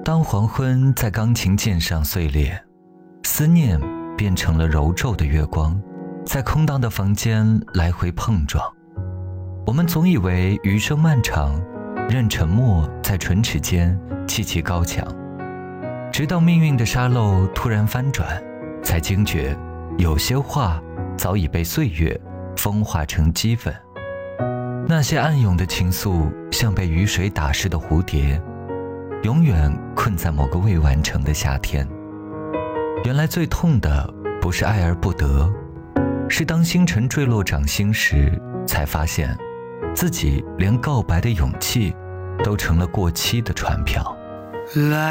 当黄昏在钢琴键上碎裂，思念变成了柔皱的月光，在空荡的房间来回碰撞。我们总以为余生漫长，任沉默在唇齿间萋萋高墙，直到命运的沙漏突然翻转，才惊觉有些话早已被岁月风化成齑粉。那些暗涌的情愫，像被雨水打湿的蝴蝶，永远困在某个未完成的夏天。原来最痛的不是爱而不得，是当星辰坠落掌心时，才发现自己连告白的勇气都成了过期的船票。 来